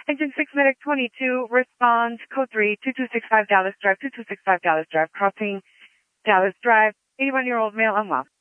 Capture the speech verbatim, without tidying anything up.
Engine six Medic twenty-two, respond, code three, two two six five Dallas Drive, two two six five Dallas Drive, crossing Dallas Drive, eighty-one-year-old male unwell.